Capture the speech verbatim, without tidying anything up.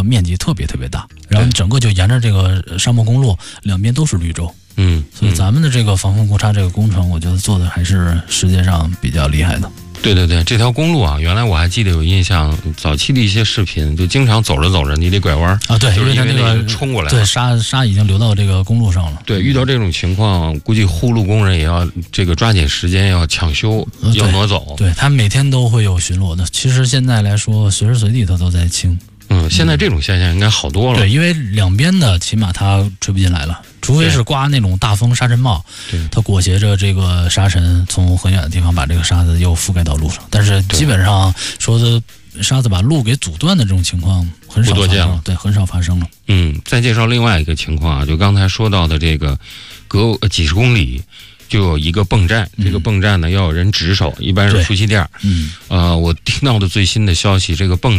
面积特别特别大，然后整个就沿着这个沙漠公路两边都是绿洲。 嗯， 所以咱们的这个防风固差这个工程，我觉得做的还是世界上比较厉害的。 对对对，这条公路啊，原来我还记得有印象，早期的一些视频就经常走着走着你得拐弯啊，对， 就是因为它那个冲过来， 对，沙沙已经流到这个公路上了。 对，遇到这种情况，估计护路工人也要这个抓紧时间，要抢修， 呃、 要挪走。 对，他每天都会有巡逻的。其实现在来说，随时随地他都在清。 嗯，现在这种现象应该好多了。 对，因为两边的起码它吹不进来了。除非是刮那种大风沙尘暴，它裹挟着这个沙尘从很远的地方把这个沙子又覆盖到路上，但是基本上说的沙子把路给阻断的这种情况很少发生了，对，很少发生了。 嗯，再介绍另外一个情况啊，就刚才说到的这个隔几十公里就有一个泵站，这个泵站呢要有人值守，一般是夫妻店。 嗯， 呃，我听到的最新的消息，这个泵